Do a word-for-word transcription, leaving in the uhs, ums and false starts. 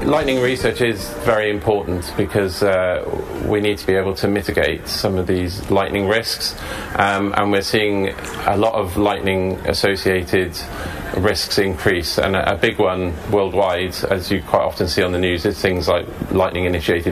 Lightning research is very important because uh, we need to be able to mitigate some of these lightning risks, um, and we're seeing a lot of lightning associated risks increase, and a, a big one worldwide, as you quite often see on the news, is things like lightning initiated